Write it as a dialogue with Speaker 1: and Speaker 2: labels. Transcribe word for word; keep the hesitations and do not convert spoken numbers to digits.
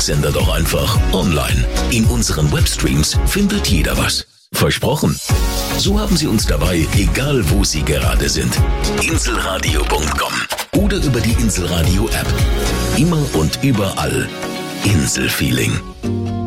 Speaker 1: Sender doch einfach online. In unseren Webstreams findet jeder was. Versprochen. So haben Sie uns dabei, egal wo Sie gerade sind. Inselradio punkt com oder über die Inselradio App. Immer und überall Inselfeeling.